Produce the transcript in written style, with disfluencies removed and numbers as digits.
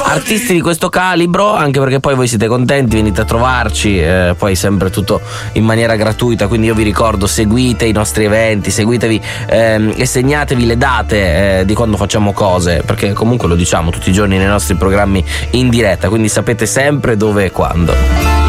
artisti di questo calibro, anche perché poi voi siete contenti, venite a trovarci, poi sempre tutto in maniera gratuita, quindi io vi ricordo, seguite i nostri eventi, seguitevi e segnatevi le date di quando facciamo cose, perché comunque lo diciamo tutti i giorni nei nostri programmi in diretta, quindi sapete sempre dove e quando.